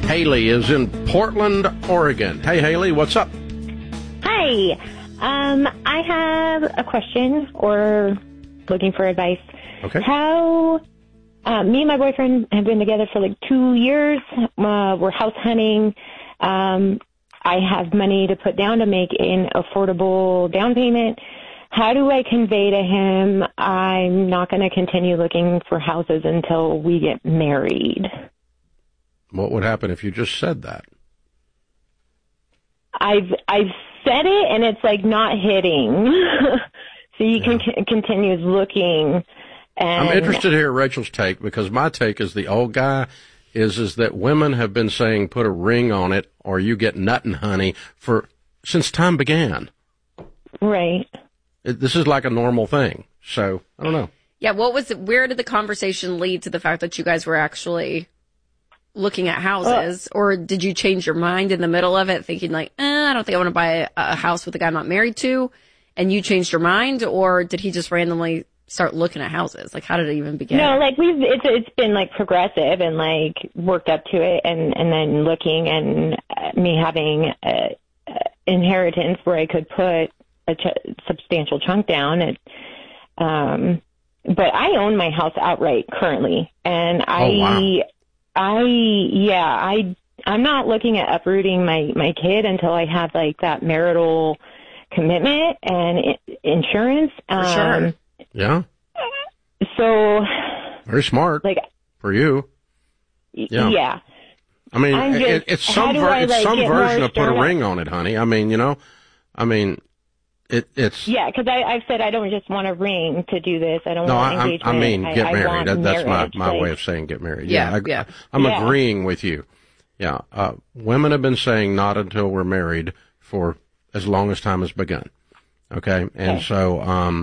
Haley is in Portland, Oregon. Hey, Haley, what's up? Hi. I have a question or looking for advice. Okay. How, me and my boyfriend have been together for like 2 years. We're house hunting. I have money to put down to make an affordable down payment. How do I convey to him I'm not going to continue looking for houses until we get married? What would happen if you just said that? I've said it, and it's like not hitting. So he continues looking. And I'm interested to hear Rachel's take, because my take as the old guy is that women have been saying put a ring on it or you get nuttin', honey, since time began. Right. This is like a normal thing. So, I don't know. Yeah, where did the conversation lead to the fact that you guys were actually looking at houses? Or did you change your mind in the middle of it, thinking like, I don't think I want to buy a house with a guy I'm not married to, and you changed your mind? Or did he just randomly start looking at houses? Like, how did it even begin? No, like it's been like progressive and like worked up to it, and then looking, and me having inheritance where I could put a substantial chunk down. But I own my house outright currently, and I'm not looking at uprooting my kid until I have like that marital commitment and insurance. For sure. Yeah. So. Very smart. Like. For you. Yeah. I mean, it's some version of put a ring on it, honey. I mean, it's. Yeah, because I've said I don't just want a ring to do this. I don't want engagement. I mean, get married. That's marriage, my way of saying get married. Yeah. I'm agreeing with you. Yeah. Women have been saying not until we're married for as long as time has begun. Okay. And so,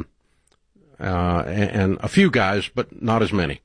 and a few guys, but not as many.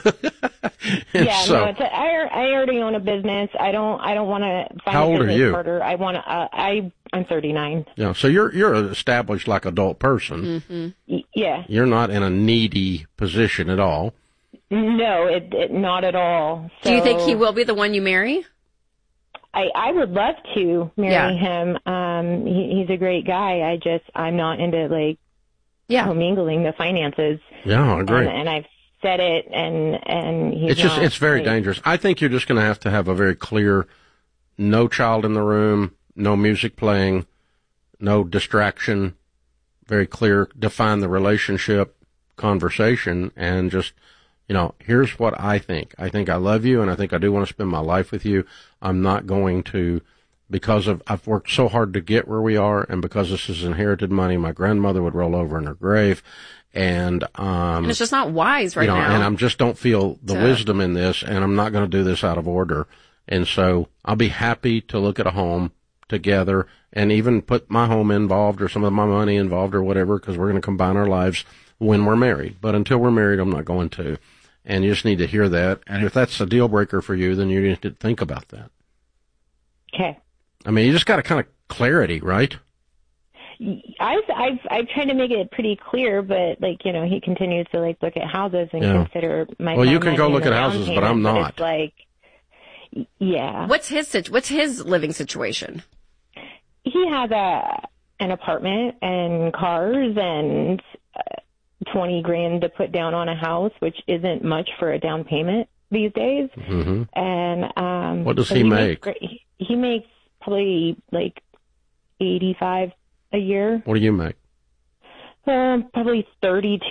I already own a business. I don't want to find How old are you? harder. I'm 39. Yeah. So you're an established like adult person. Mm-hmm. Yeah. You're not in a needy position at all. No, not at all. So, do you think he will be the one you marry? I would love to marry him. He's a great guy. I'm not into like commingling the finances. Yeah, I agree. And I've said it, and it's very dangerous. I think you're just going to have a very clear, no child in the room, no music playing, no distraction, very clear, define the relationship, conversation, and just, here's what I think. I think I love you, and I think I do want to spend my life with you. I'm not going to, I've worked so hard to get where we are, and because this is inherited money, my grandmother would roll over in her grave. And it's just not wise right now. And I just don't feel the wisdom in this, and I'm not going to do this out of order. And so I'll be happy to look at a home together and even put my home involved or some of my money involved or whatever, because we're going to combine our lives when we're married. But until we're married, I'm not going to. And you just need to hear that. And if that's a deal breaker for you, then you need to think about that. Okay. I mean, you just got to kind of clarity, right? I've tried to make it pretty clear, but he continues to look at houses and consider my. Well, you can go look at houses, but I'm not. But it's What's his living situation? He has an apartment and cars and $20,000 to put down on a house, which isn't much for a down payment these days. Mm-hmm. And what does he make? He makes probably $85,000 a year. What do you make? Probably 32.